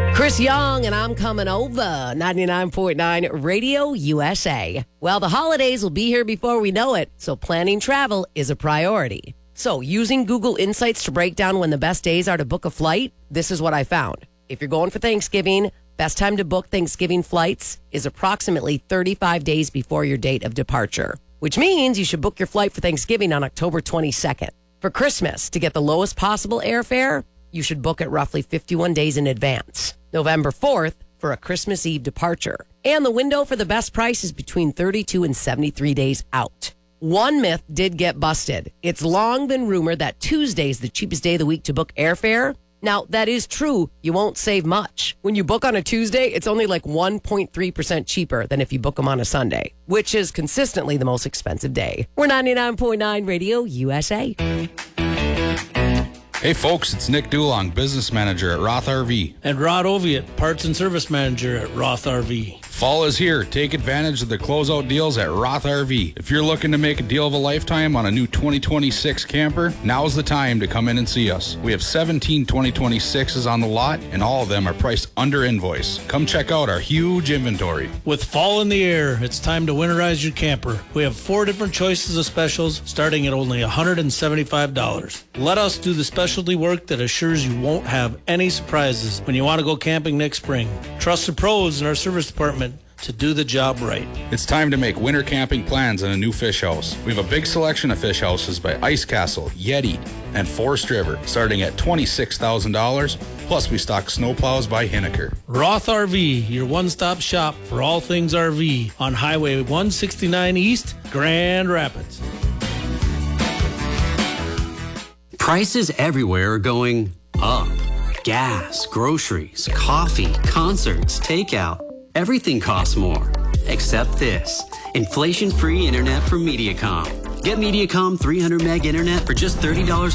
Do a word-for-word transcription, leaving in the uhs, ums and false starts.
Chris Young and I'm Coming Over, ninety-nine point nine Radio U S A. Well, the holidays will be here before we know it, so planning travel is a priority. So using Google Insights to break down when the best days are to book a flight, this is what I found. If you're going for Thanksgiving, best time to book Thanksgiving flights is approximately thirty-five days before your date of departure, which means you should book your flight for Thanksgiving on October twenty-second. For Christmas, to get the lowest possible airfare, you should book it roughly fifty-one days in advance. November fourth for a Christmas Eve departure. And the window for the best price is between thirty-two and seventy-three days out. One myth did get busted. It's long been rumored that Tuesday is the cheapest day of the week to book airfare. Now, that is true. You won't save much. When you book on a Tuesday, it's only like one point three percent cheaper than if you book them on a Sunday, which is consistently the most expensive day. We're ninety-nine point nine Radio U S A. Hey folks, it's Nick Dulong, business manager at Roth R V. And Rod Oviatt, parts and service manager at Roth R V. Fall is here. Take advantage of the closeout deals at Roth R V. If you're looking to make a deal of a lifetime on a new twenty twenty-six camper, now's the time to come in and see us. We have seventeen twenty twenty-sixes on the lot, and all of them are priced under invoice. Come check out our huge inventory. With fall in the air, it's time to winterize your camper. We have four different choices of specials starting at only one hundred seventy-five dollars. Let us do the specialty work that assures you won't have any surprises when you want to go camping next spring. Trust the pros in our service department to do the job right. It's time to make winter camping plans in a new fish house. We have a big selection of fish houses by Ice Castle, Yeti, and Forest River, starting at twenty-six thousand dollars. Plus, we stock snowplows by Hinneker. Roth R V, your one-stop shop for all things R V on Highway one sixty-nine East, Grand Rapids. Prices everywhere are going up. Gas, groceries, coffee, concerts, takeout. Everything costs more, except this. Inflation-free internet from Mediacom. Get Mediacom three hundred meg internet for just thirty dollars